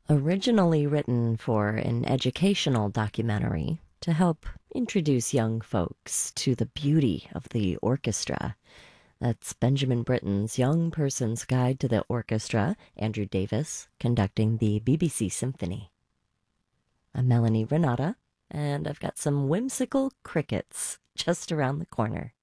Originally written for an educational documentary to help introduce young folks to the beauty of the orchestra. That's Benjamin Britten's Young Person's Guide to the Orchestra, Andrew Davis conducting the BBC Symphony. I'm Melanie Renata, and I've got some whimsical crickets just around the corner.